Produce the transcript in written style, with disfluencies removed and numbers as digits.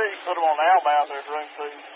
you can put them on the Albath. There's room too.